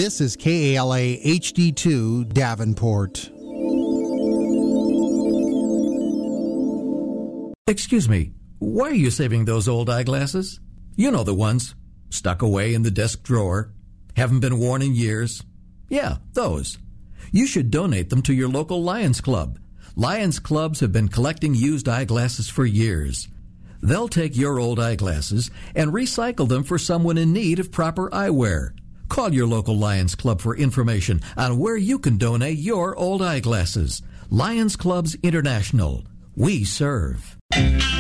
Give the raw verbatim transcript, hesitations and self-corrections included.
This is K A L A H D two Davenport. Excuse me, why are you saving those old eyeglasses? You know the ones, stuck away in the desk drawer, haven't been worn in years. Yeah, those. You should donate them to your local Lions Club. Lions Clubs have been collecting used eyeglasses for years. They'll take your old eyeglasses and recycle them for someone in need of proper eyewear. Call your local Lions Club for information on where you can donate your old eyeglasses. Lions Clubs International. We serve.